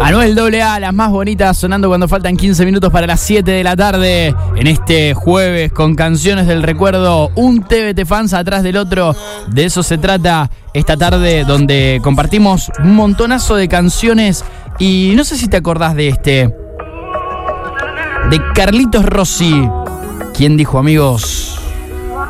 Anuel AA, las más bonitas, sonando cuando faltan 15 minutos para las 7 de la tarde. En este jueves con canciones del recuerdo, un TBT Fans atrás del otro. De eso se trata esta tarde, donde compartimos un montonazo de canciones. Y no sé si te acordás de Carlitos Rossi. ¿Quién dijo, amigos?